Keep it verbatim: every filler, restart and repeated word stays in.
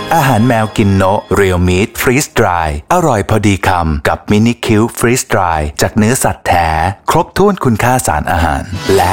อาหารแมวกินโนะเรียลมีทฟรีสดรายอร่อยพอดีคำกับมินิคิวฟรีสดรายจากเนื้อสัตว์แท้ครบถ้วนคุณค่าสารอาหารและ